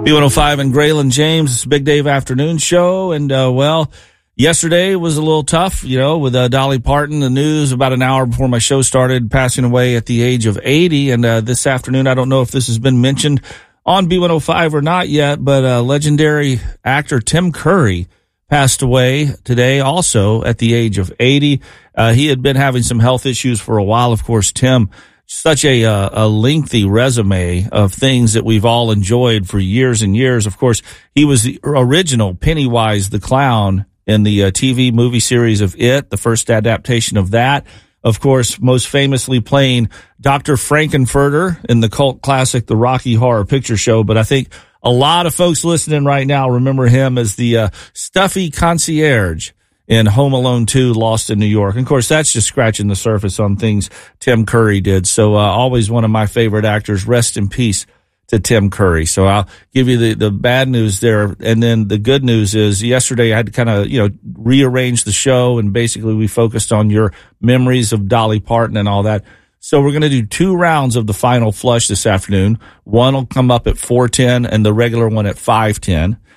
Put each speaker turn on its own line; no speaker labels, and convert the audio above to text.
B105 and Graylin James. It's a Big Dave Afternoon Show. And, yesterday was a little tough, with Dolly Parton. The news about an hour before my show started, passing away at the age of 80. And this afternoon, I don't know if this has been mentioned on B105 or not yet, but legendary actor Tim Curry passed away today also at the age of 80. He had been having some health issues for a while. Of course, Tim, such a lengthy resume of things that we've all enjoyed for years and years. Of course, he was the original Pennywise the Clown in the TV movie series of It, the first adaptation of that. Of course, most famously playing Dr. Frankenfurter in the cult classic The Rocky Horror Picture Show. But I think a lot of folks listening right now remember him as the stuffy concierge in Home Alone 2, Lost in New York. And of course, that's just scratching the surface on things Tim Curry did. So always one of my favorite actors. Rest in peace to Tim Curry. So I'll give you the bad news there. And then the good news is yesterday I had to kind of, rearrange the show, and basically we focused on your memories of Dolly Parton and all that. So we're going to do 2 rounds of the final flush this afternoon. One will come up at 4:10 and the regular one at 5:10.